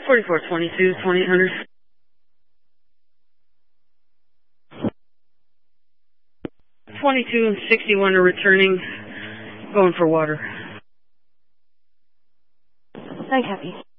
4422, 2800. 22 and 61 are returning, going for water. I copy.